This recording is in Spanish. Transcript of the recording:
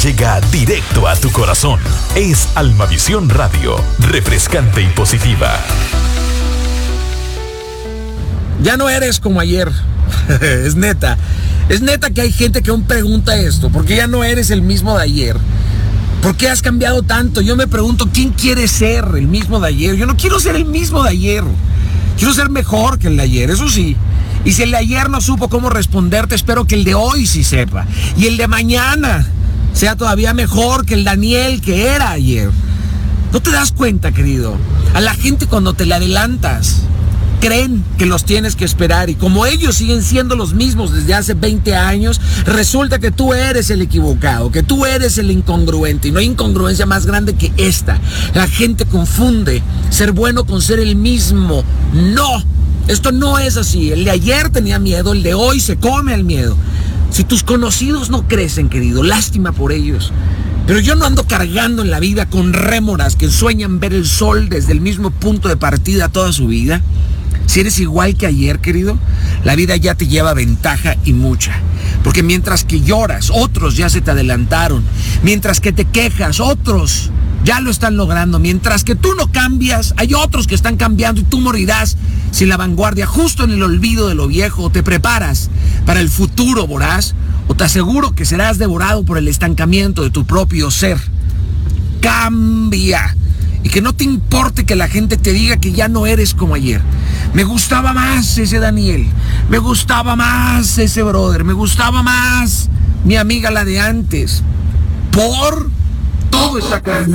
llega directo a tu corazón. Es Almavisión Radio, refrescante y positiva. Ya no eres como ayer. Es neta que hay gente que aún pregunta esto. ¿Por qué ya no eres el mismo de ayer? ¿Por qué has cambiado tanto? Yo me pregunto, ¿quién quiere ser el mismo de ayer? Yo no quiero ser el mismo de ayer. Quiero ser mejor que el de ayer, eso sí. Y si el de ayer no supo cómo responderte, espero que el de hoy sí sepa. Y el de mañana sea todavía mejor que el Daniel que era ayer. ¿No te das cuenta, querido? A la gente cuando te le adelantas, creen que los tienes que esperar, y como ellos siguen siendo los mismos desde hace 20 años, resulta que tú eres el equivocado, que tú eres el incongruente, y no hay incongruencia más grande que esta. La gente confunde ser bueno con ser el mismo. No, esto no es así. El de ayer tenía miedo, el de hoy se come al miedo. Si tus conocidos no crecen, querido, lástima por ellos. Pero yo no ando cargando en la vida con rémoras que sueñan ver el sol desde el mismo punto de partida toda su vida. Si eres igual que ayer, querido, la vida ya te lleva ventaja y mucha. Porque mientras que lloras, otros ya se te adelantaron. Mientras que te quejas, otros ya lo están logrando. Mientras que tú no cambias, hay otros que están cambiando, y tú morirás sin la vanguardia, justo en el olvido de lo viejo. O te preparas para el futuro voraz, o te aseguro que serás devorado por el estancamiento de tu propio ser. Cambia. Y que no te importe que la gente te diga que ya no eres como ayer. Me gustaba más ese Daniel. Me gustaba más ese brother. Me gustaba más mi amiga la de antes. Por todo está cambiando.